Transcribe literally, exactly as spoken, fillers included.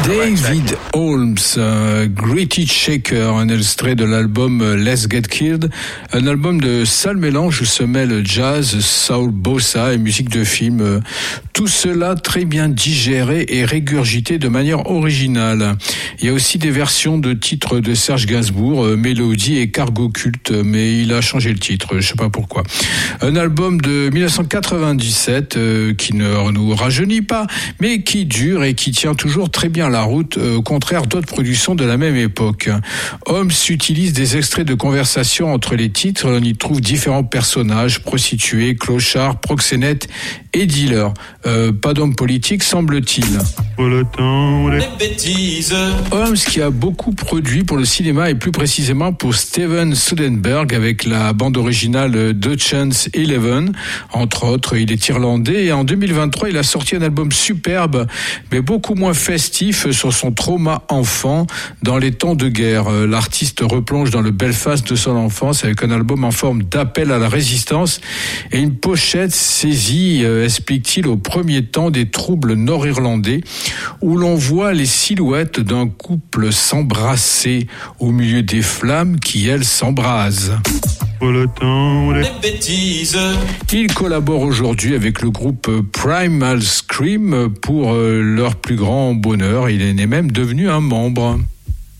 David Holmes, uh, Great Heat Shaker, un extrait de l'album Let's Get Killed, un album de sale mélange où se mêlent jazz, soul, bossa et musique de film. Tout cela très bien digéré et régurgité de manière originale. Il y a aussi des versions de titres de Serge Gainsbourg, euh, Mélodie et Cargo Culte, mais il a changé le titre, je sais pas pourquoi. Un album de dix-neuf cent quatre-vingt-dix-sept euh, qui ne nous rajeunit pas, mais qui dure et qui tient toujours très bien la route, euh, au contraire d'autres productions de la même époque. Holmes utilise des extraits de conversations entre les titres, on y trouve différents personnages, prostituées, clochards, proxénètes et dealers. Euh, pas d'homme politique, semble-t-il. Holmes qui a beaucoup produit pour le cinéma et plus précisément pour Steven Soderbergh avec la bande originale d'Ocean's Eleven. Entre autres, il est irlandais et en deux mille vingt-trois, il a sorti un album superbe mais beaucoup moins festif sur son trauma enfant dans les temps de guerre. L'artiste replonge dans le Belfast de son enfance avec un album en forme d'appel à la résistance et une pochette saisie, euh, explique-t-il, au premier temps des troubles nord-irlandais où l'on voit les silhouettes d'un couple s'embrasser au milieu des flammes qui, elles, s'embrasent. Il collabore aujourd'hui avec le groupe Primal Scream pour leur plus grand bonheur. Il en est même devenu un membre.